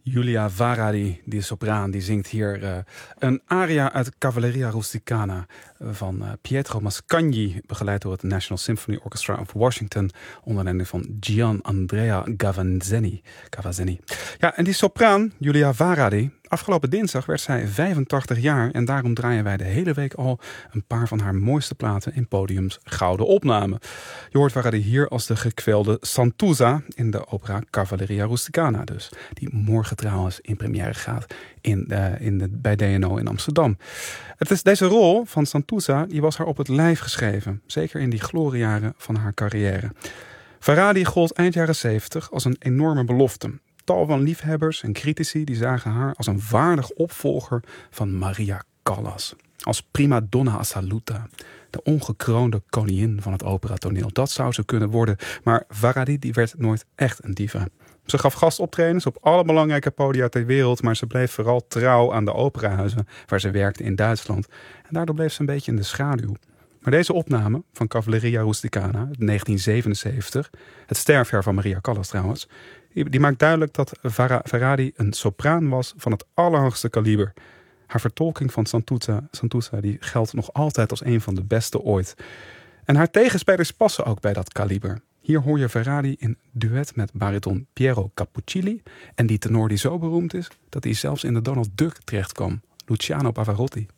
Julia Varadi, die sopraan, die zingt hier een aria uit Cavalleria Rusticana van Pietro Mascagni, begeleid door het National Symphony Orchestra of Washington, onder leiding van Gian Andrea Gavazzeni. Ja, en die sopraan, Julia Varadi, afgelopen dinsdag werd zij 85 jaar en daarom draaien wij de hele week al een paar van haar mooiste platen in Podiums gouden opname. Je hoort Varadi hier als de gekwelde Santuzza in de opera Cavalleria Rusticana dus, die morgen trouwens in première gaat bij DNO in Amsterdam. Deze rol van Santuzza die was haar op het lijf geschreven, zeker in die gloriejaren van haar carrière. Varadi gold eind jaren 70 als een enorme belofte. Tal van liefhebbers en critici die zagen haar als een waardig opvolger van Maria Callas. Als prima donna assoluta, de ongekroonde koningin van het operatoneel. Dat zou ze kunnen worden, maar Varadi die werd nooit echt een diva. Ze gaf gastoptredens op alle belangrijke podia ter wereld, maar ze bleef vooral trouw aan de operahuizen waar ze werkte in Duitsland. En daardoor bleef ze een beetje in de schaduw. Maar deze opname van Cavalleria Rusticana, 1977, het sterfjaar van Maria Callas trouwens, die maakt duidelijk dat Varadi een sopraan was van het allerhoogste kaliber. Haar vertolking van Santuzza die geldt nog altijd als een van de beste ooit. En haar tegenspelers passen ook bij dat kaliber. Hier hoor je Varadi in duet met bariton Piero Cappuccilli en die tenor die zo beroemd is dat hij zelfs in de Donald Duck terecht kwam, Luciano Pavarotti.